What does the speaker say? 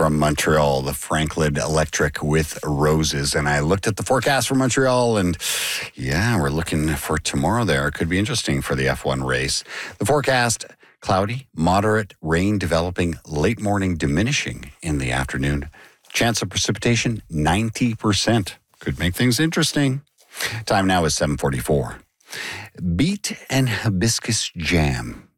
from Montreal, the Franklin Electric with Roses. And I looked at the forecast for Montreal, and yeah, we're looking for tomorrow there. It could be interesting for the F1 race. The forecast, cloudy, moderate, rain developing, late morning diminishing in the afternoon. Chance of precipitation, 90%. Could make things interesting. Time now is 7:44. Beet and hibiscus jam.